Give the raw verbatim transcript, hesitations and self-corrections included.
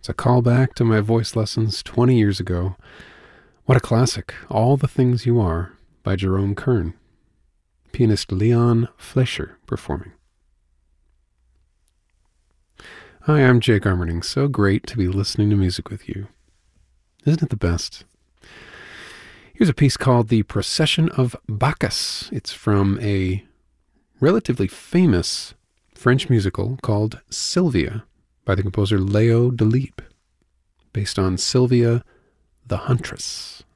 It's a callback to my voice lessons twenty years ago. What a classic, All the Things You Are by Jerome Kern. Pianist Leon Fleischer performing. Hi, I'm Jake Armerding. So great to be listening to music with you. Isn't it the best? Here's a piece called The Procession of Bacchus. It's from a relatively famous French musical called Sylvia by the composer Léo Delibes, based on Sylvia the Huntress.